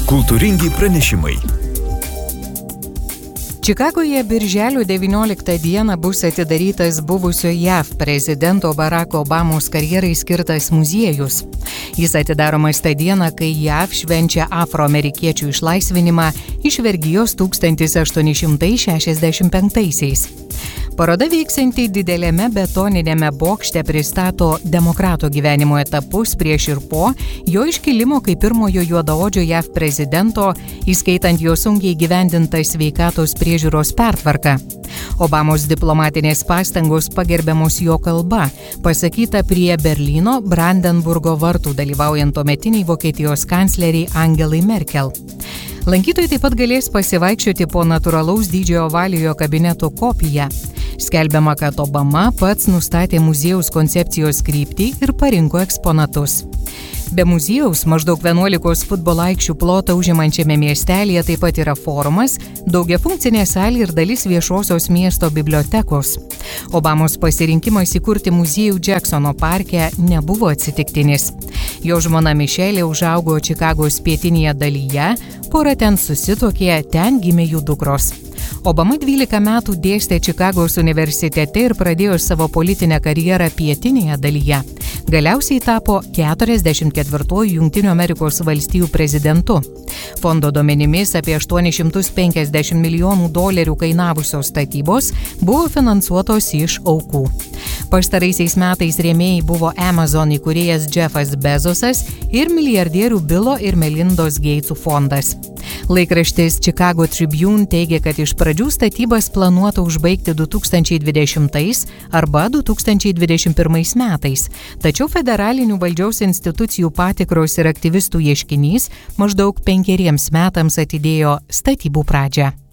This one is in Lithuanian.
Kultūringi pranešimai. Čikagoje birželio 19 dieną bus atidarytas buvusio JAV prezidento Baracko Obamos karjerai skirtas muziejus. Jis atidaromas tą dieną, kai JAV švenčia afroamerikiečių išlaisvinimą iš vergijos 1865-aisiais. Paroda veiksianti dideliame betoninėme bokšte pristato demokrato gyvenimo etapus prieš ir po jo iškilimo kaip pirmojo juodaodžio JAV prezidento, įskaitant jo sunkiai įgyvendintą sveikatos priežiūros pertvarką. Obamos diplomatinės pastangos pagerbiamos jo kalba, pasakyta prie Berlyno Brandenburgo vartų dalyvaujant tuometiniai Vokietijos kancleriai Angelai Merkel. Lankytojai taip pat galės pasivaikščioti po natūralaus dydžio ovaliojo kabineto kopiją. Skelbiama, kad Obama pats nustatė muziejaus koncepcijos kryptį ir parinko eksponatus. Be muziejaus maždaug 11 futbolo aikščių plotą užimančiame miestelėje taip pat yra forumas, daugiafunkcinė salė ir dalis viešosios miesto bibliotekos. Obamos pasirinkimas įkurti muziejų Jacksono parke nebuvo atsitiktinis. Jo žmona Mišelė užaugo Čikagos pietinėje dalyje, pora ten susituokė, ten gimė jų dukros. Obama 12 metų dėstė Čikagos universitete ir pradėjo savo politinę karjerą pietinėje dalyje. Galiausiai tapo 44-ųjų Jungtinių Amerikos valstijų prezidentu. Fondo duomenimis apie $850 milijonų kainavusios statybos buvo finansuotos iš aukų. Pastaraisiais metais rėmėjai buvo Amazon įkūrėjas Jeffas Bezosas ir milijardierių Bilo ir Melindos Geitsų fondas. Laikraštis Chicago Tribune teigia, kad iš pradžių statybas planuota užbaigti 2020 arba 2021 metais, tačiau federalinių valdžiaus institucijų patikros ir aktyvistų ieškinys maždaug 5 metams atidėjo statybų pradžią.